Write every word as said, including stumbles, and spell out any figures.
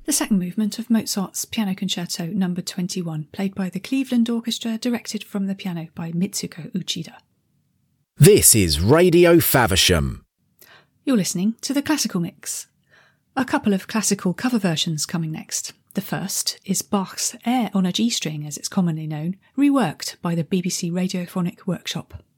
The second movement of Mozart's Piano Concerto number twenty-one, played by the Cleveland Orchestra, directed from the piano by Mitsuko Uchida. This is Radio Faversham. You're listening to the Classical Mix. A couple of classical cover versions coming next. The first is Bach's Air on a G-string, as it's commonly known, reworked by the B B C Radiophonic Workshop.